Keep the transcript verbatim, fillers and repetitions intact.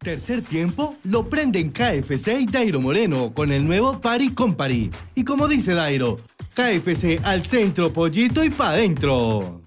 Tercer tiempo lo prenden K F C y Dairo Moreno con el nuevo Party Company. Y como dice Dairo, K F C al centro, pollito y pa' dentro.